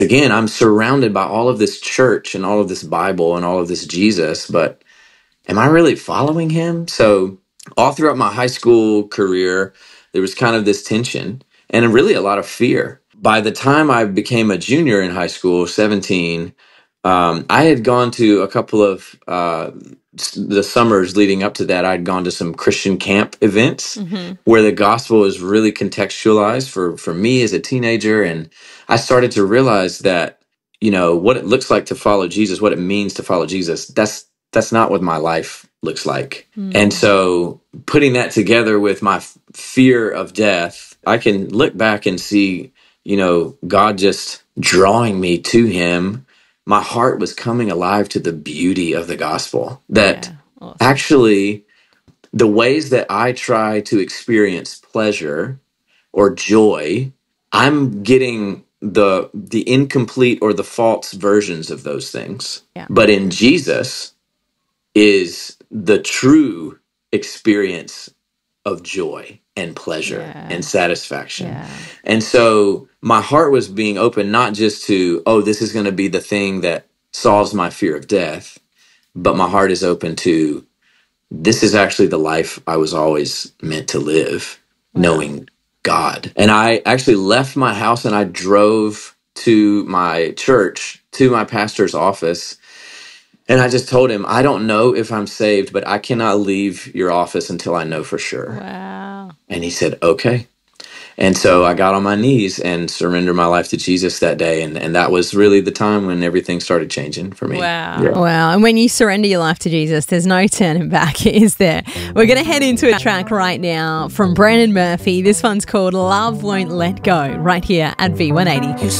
again, I'm surrounded by all of this church and all of this Bible and all of this Jesus, but am I really following him? So all throughout my high school career, there was kind of this tension and really a lot of fear. By the time I became a junior in high school, 17, I had gone to a couple of the summers leading up to that. I'd gone to some Christian camp events where the gospel was really contextualized for me as a teenager. And I started to realize that, what it looks like to follow Jesus, what it means to follow Jesus, that's not what my life looks like. And so putting that together with my fear of death, I can look back and see, God just drawing me to him. My heart was coming alive to the beauty of the gospel, that Awesome. actually the ways that I try to experience pleasure or joy, I'm getting the incomplete or the false versions of those things. Yeah. But in Jesus is the true experience of joy and pleasure and satisfaction. Yeah. And so my heart was being open, not just to, this is going to be the thing that solves my fear of death, but my heart is open to, this is actually the life I was always meant to live, knowing God. And I actually left my house and I drove to my church, to my pastor's office. And I just told him, I don't know if I'm saved, but I cannot leave your office until I know for sure. Wow. And he said, okay. And so I got on my knees and surrendered my life to Jesus that day. And that was really the time when everything started changing for me. Wow. Yeah. Wow. And when you surrender your life to Jesus, there's no turning back, is there? We're going to head into a track right now from Brandon Murphy. This one's called Love Won't Let Go, right here at V180.